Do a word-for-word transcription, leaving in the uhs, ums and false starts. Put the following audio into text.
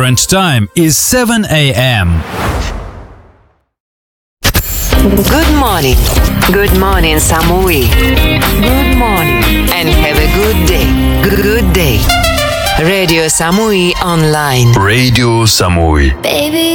Current time is seven a.m. Good morning. Good morning, Samui. Good morning. And have a good day. Good day. Radio Samui Online. Radio Samui. Baby.